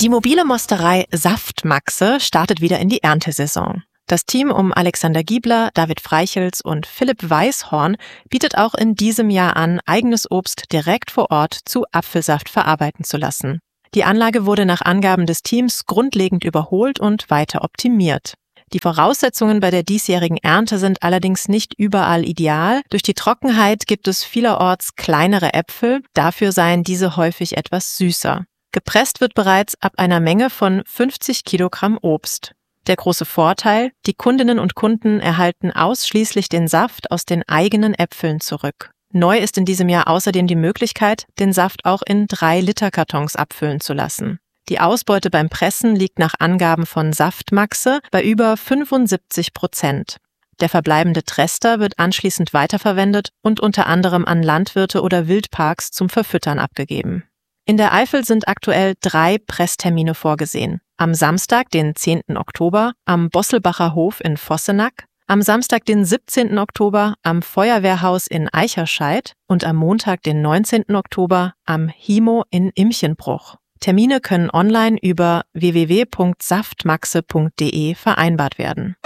Die mobile Mosterei Saftmaxe startet wieder in die Erntesaison. Das Team um Alexander Giebler, David Freichels und Philipp Weishorn bietet auch in diesem Jahr an, eigenes Obst direkt vor Ort zu Apfelsaft verarbeiten zu lassen. Die Anlage wurde nach Angaben des Teams grundlegend überholt und weiter optimiert. Die Voraussetzungen bei der diesjährigen Ernte sind allerdings nicht überall ideal. Durch die Trockenheit gibt es vielerorts kleinere Äpfel, dafür seien diese häufig etwas süßer. Gepresst wird bereits ab einer Menge von 50 Kilogramm Obst. Der große Vorteil: Die Kundinnen und Kunden erhalten ausschließlich den Saft aus den eigenen Äpfeln zurück. Neu ist in diesem Jahr außerdem die Möglichkeit, den Saft auch in 3-Liter-Kartons abfüllen zu lassen. Die Ausbeute beim Pressen liegt nach Angaben von Saftmaxe bei über 75%. Der verbleibende Trester wird anschließend weiterverwendet und unter anderem an Landwirte oder Wildparks zum Verfüttern abgegeben. In der Eifel sind aktuell 3 Presstermine vorgesehen. Am Samstag, den 10. Oktober, am Bosselbacher Hof in Vossenack, am Samstag, den 17. Oktober, am Feuerwehrhaus in Eicherscheid und am Montag, den 19. Oktober, am HIMO in Imchenbruch. Termine können online über www.saftmaxe.de vereinbart werden.